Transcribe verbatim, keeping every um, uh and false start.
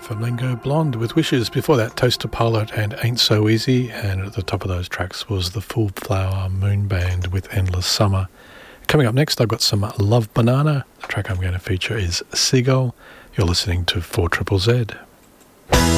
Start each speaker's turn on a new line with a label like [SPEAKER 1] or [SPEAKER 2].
[SPEAKER 1] Flamingo Blonde with Wishes. Before that, Toaster Pilot and Ain't So Easy. And at the top of those tracks was the Full Flower Moon Band with Endless Summer. Coming up next, I've got some Love Banana. The track I'm going to feature is Seagull. You're listening to four triple Z.